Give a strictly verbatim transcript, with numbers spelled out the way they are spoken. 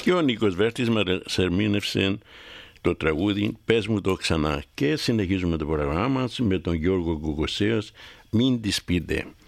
Και ο Νίκος Βέρτης μας ερμήνευσε το τραγούδι «Πες μου το ξανά». Και συνεχίζουμε το πρόγραμμά μας με τον Γιώργο Γκουγκοσέος «Μην τις πείτε».